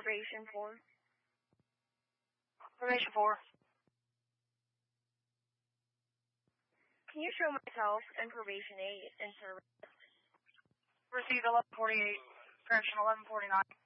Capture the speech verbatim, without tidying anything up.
probation for? Probation four. Can you show myself and probation eight in service? Received eleven forty-eight, correction eleven forty-nine.